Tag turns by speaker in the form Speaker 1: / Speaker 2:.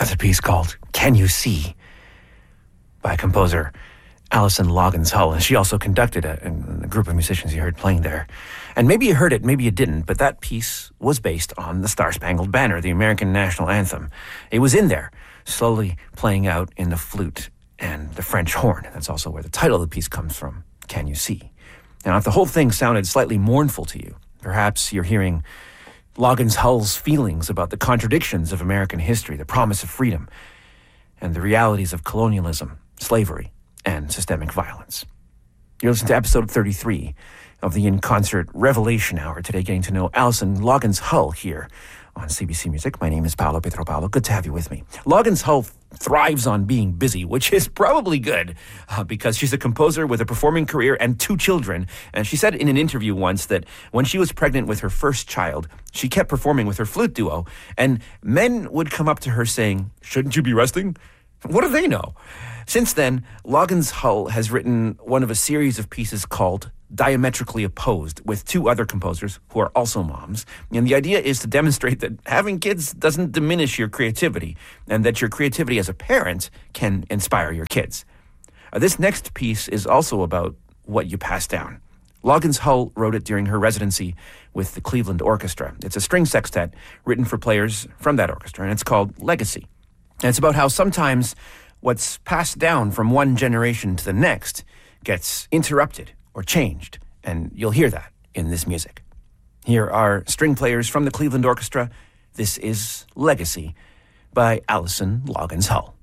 Speaker 1: That's a piece called Can You See by composer Alison Loggins Hull. And she also conducted a group of musicians you heard playing there. And maybe you heard it, maybe you didn't, but that piece was based on the Star-Spangled Banner, the American national anthem. It was in there, slowly playing out in the flute and the French horn. That's also where the title of the piece comes from, Can You See? Now, if the whole thing sounded slightly mournful to you, perhaps you're hearing Loggins Hull's feelings about the contradictions of American history, the promise of freedom, and the realities of colonialism, slavery, and systemic violence. You're listening to episode 33 of the In Concert Revelation Hour. Today, getting to know Alison Loggins Hull here on CBC Music. My name is Paolo Pietropalo. Good to have you with me. Loggins Hull thrives on being busy, which is probably good because she's a composer with a performing career and 2 children. And she said in an interview once that when she was pregnant with her first child, she kept performing with her flute duo, and men would come up to her saying, "Shouldn't you be resting?" What do they know? Since then, Loggins Hull has written one of a series of pieces called Diametrically Opposed with 2 other composers who are also moms. And the idea is to demonstrate that having kids doesn't diminish your creativity and that your creativity as a parent can inspire your kids. This next piece is also about what you pass down. Loggins Hull wrote it during her residency with the Cleveland Orchestra. It's a string sextet written for players from that orchestra, and it's called Legacy. And it's about how sometimes what's passed down from one generation to the next gets interrupted or changed, and you'll hear that in this music. Here are string players from the Cleveland Orchestra. This is Legacy by Alison Loggins Hull.